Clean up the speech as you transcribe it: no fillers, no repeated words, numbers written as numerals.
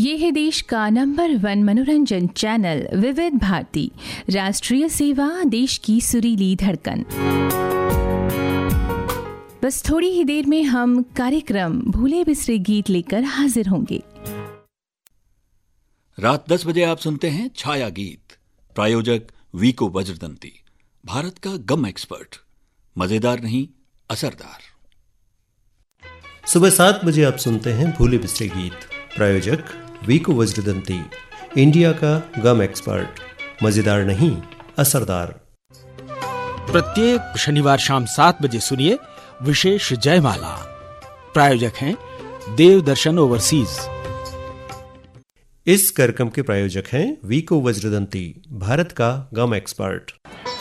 ये है देश का नंबर 1 मनोरंजन चैनल विविध भारती। राष्ट्रीय सेवा, देश की सुरीली धड़कन। बस थोड़ी ही देर में हम कार्यक्रम भूले बिसरे गीत लेकर हाजिर होंगे। रात 10 बजे आप सुनते हैं छाया गीत। प्रायोजक वीको वज्रदंती, भारत का गम एक्सपर्ट। मजेदार नहीं, असरदार। सुबह 7 बजे आप सुनते हैं भूले बिसरे गीत। प्रायोजक वीको वज्रदंती, इंडिया का गम एक्सपर्ट। मजेदार नहीं, असरदार। प्रत्येक शनिवार शाम 7 बजे सुनिए विशेष जयमाला। प्रायोजक हैं देव दर्शन ओवरसीज। इस कार्यक्रम के प्रायोजक हैं वीको वज्रदंती, भारत का गम एक्सपर्ट।